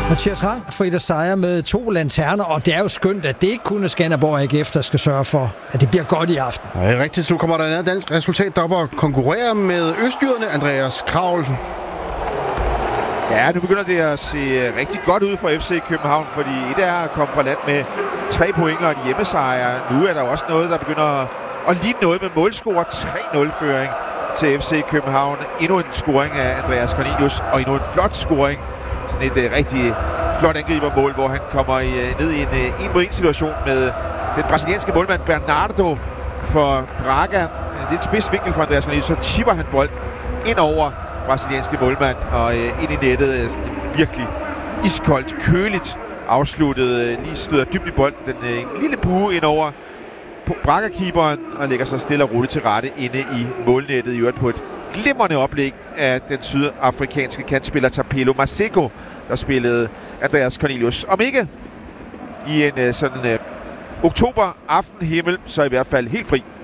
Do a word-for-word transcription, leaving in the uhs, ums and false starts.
Mathias Rang, Frida Seier med to lanterner, og det er jo skønt, at det ikke kun er Skanderborg A G F, der skal sørge for, at det bliver godt i aften. Ja, rigtigt. Nu kommer der en anden dansk resultat, der op og konkurrerer med østjyderne, Andreas Kravl. Ja, nu begynder det at se rigtig godt ud for F C København, fordi et er at komme fra land med tre point og en hjemmesejr. Nu er der også noget, der begynder at ligne noget med målscore. tre nul-føring til F C København. Endnu en scoring af Andreas Cornelius, og endnu en flot scoring. Sådan et uh, rigtig flot angribermål, hvor han kommer i, uh, ned i en uh, en mod en situation med den brasilianske målmand Bernardo for Braga. En lidt spids vinkel for Andreas Cornelius, så chipper han bolden ind over brasilianske målmand og uh, ind i nettet. Uh, virkelig iskoldt, køligt afsluttet. Uh, lige støder dybt i bolden. Den uh, en lille bue ind over Braga-keeperen og lægger sig stille og roligt til rette inde i målnettet. I øvrigt på et glimrende oplæg af den sydafrikanske kantspiller Tapelo Maseko, der spillede Andreas Cornelius. Om ikke i en uh, sådan uh, oktober aftenhimmel, så i hvert fald helt fri